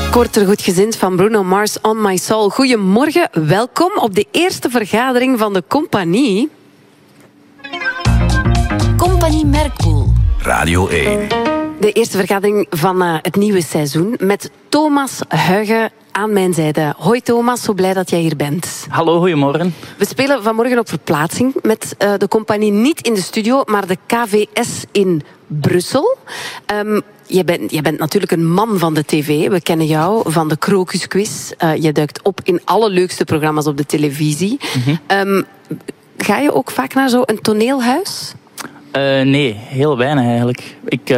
Korter goedgezind van Bruno Mars, On My Soul. Goedemorgen, welkom op de eerste vergadering van de Compagnie. Compagnie Merkpoel. Radio 1. De eerste vergadering van het nieuwe seizoen met Thomas Huygen aan mijn zijde. Hoi Thomas, zo blij dat jij hier bent. Hallo, goedemorgen. We spelen vanmorgen op verplaatsing met de Compagnie niet in de studio, maar de KVS in Brussel. Je bent natuurlijk een man van de tv. We kennen jou van de Krokusquiz. Je duikt op in alle leukste programma's op de televisie. Ga je ook vaak naar zo'n toneelhuis? Nee, heel weinig eigenlijk.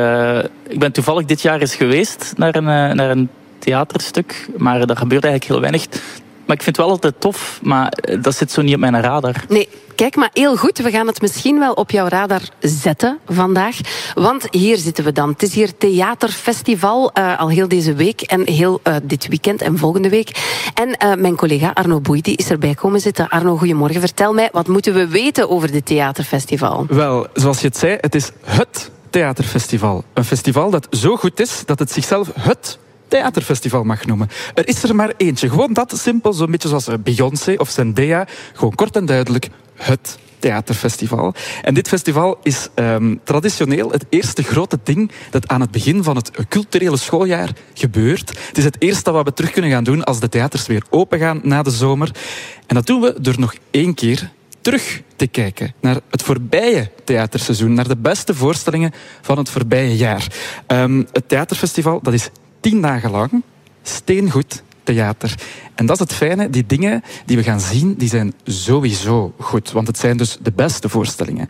Ik ben toevallig dit jaar eens geweest naar een theaterstuk, maar dat gebeurt eigenlijk heel weinig. Maar ik vind het wel altijd tof, maar dat zit zo niet op mijn radar. Nee, kijk maar heel goed. We gaan het misschien wel op jouw radar zetten vandaag. Want hier zitten we dan. Het is hier theaterfestival, al heel deze week en heel dit weekend en volgende week. En mijn collega Arno Boei die is erbij komen zitten. Arno, goedemorgen. Vertel mij, wat moeten we weten over dit theaterfestival? Wel, zoals je het zei, het is het theaterfestival. Een festival dat zo goed is dat het zichzelf het theaterfestival mag noemen. Er is er maar eentje. Gewoon dat, simpel, zo'n beetje zoals Beyoncé of Zendaya. Gewoon kort en duidelijk het theaterfestival. En dit festival is traditioneel het eerste grote ding dat aan het begin van het culturele schooljaar gebeurt. Het is het eerste wat we terug kunnen gaan doen als de theaters weer open gaan na de zomer. En dat doen we door nog één keer terug te kijken naar het voorbije theaterseizoen, naar de beste voorstellingen van het voorbije jaar. Het theaterfestival, dat is 10 dagen lang steengoed theater. En dat is het fijne, die dingen die we gaan zien, die zijn sowieso goed. Want het zijn dus de beste voorstellingen.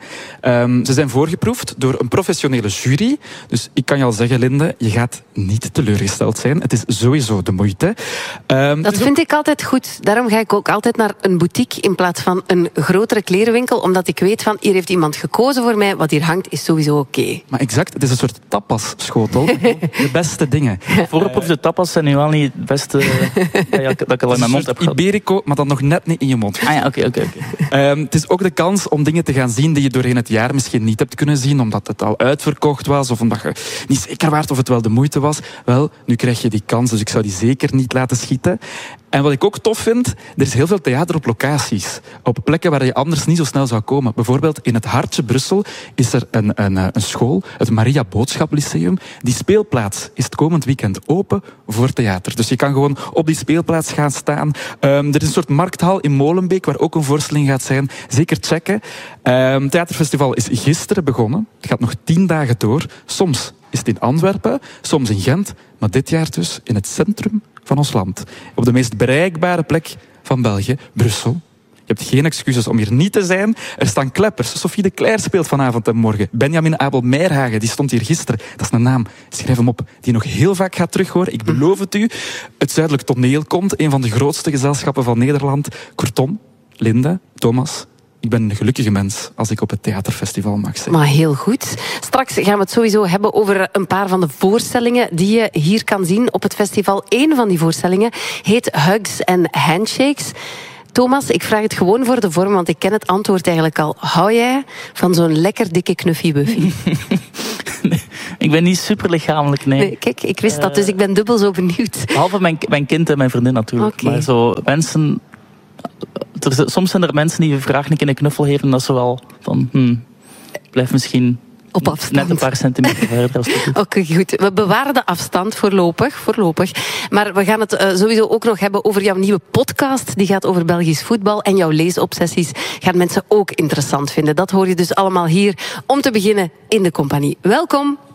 Ze zijn voorgeproefd door een professionele jury. Dus ik kan je al zeggen, Linde, je gaat niet teleurgesteld zijn. Het is sowieso de moeite. Dat vind ik altijd goed. Daarom ga ik ook altijd naar een boutique in plaats van een grotere klerenwinkel. Omdat ik weet van, hier heeft iemand gekozen voor mij. Wat hier hangt is sowieso oké. Maar exact, het is een soort tapas-schotel. De beste dingen. Voorgeproefde tapas zijn nu wel niet het beste dat ik al in mijn mond heb gehad. Iberico, maar dan nog net niet in je mond. Ah ja, oké. Het is ook de kans om dingen te gaan zien die je doorheen het jaar misschien niet hebt kunnen zien, omdat het al uitverkocht was, of omdat je niet zeker waart of het wel de moeite was. Wel, nu krijg je die kans, dus ik zou die zeker niet laten schieten. En wat ik ook tof vind, er is heel veel theater op locaties. Op plekken waar je anders niet zo snel zou komen. Bijvoorbeeld in het hartje Brussel is er een school, het Maria Boodschap Lyceum. Die speelplaats is het komend weekend open voor theater. Dus je kan gewoon op die speelplaats gaan staan. Er is een soort markthal in Molenbeek waar ook een voorstelling gaat zijn. Zeker checken. Het theaterfestival is gisteren begonnen. Het gaat nog 10 dagen door. Soms is het in Antwerpen, soms in Gent. Maar dit jaar dus in het centrum van ons land. Op de meest bereikbare plek van België, Brussel. Je hebt geen excuses om hier niet te zijn. Er staan kleppers. Sophie de Cler speelt vanavond en morgen. Benjamin Abel-Meirhagen, die stond hier gisteren. Dat is een naam, schrijf hem op, die nog heel vaak gaat terug horen. Ik beloof het u. Het Zuidelijk Toneel komt, een van de grootste gezelschappen van Nederland. Kortom, Linde, Thomas, ik ben een gelukkige mens als ik op het theaterfestival mag zijn. Maar heel goed. Straks gaan we het sowieso hebben over een paar van de voorstellingen die je hier kan zien op het festival. Eén van die voorstellingen heet Hugs and Handshakes. Thomas, ik vraag het gewoon voor de vorm, want ik ken het antwoord eigenlijk al. Hou jij van zo'n lekker dikke knuffie-buffie? Nee, ik ben niet super lichamelijk, nee. Kijk, ik wist dat, dus ik ben dubbel zo benieuwd. Behalve mijn kind en mijn vriendin natuurlijk. Okay. Maar zo mensen... Soms zijn er mensen die je vragen een keer een knuffel geven en dat ze wel van... blijf misschien op afstand. Net een paar centimeter verder. Oké, goed. We bewaren de afstand voorlopig. Maar we gaan het sowieso ook nog hebben over jouw nieuwe podcast. Die gaat over Belgisch voetbal. En jouw leesobsessies gaan mensen ook interessant vinden. Dat hoor je dus allemaal hier om te beginnen in de Compagnie. Welkom.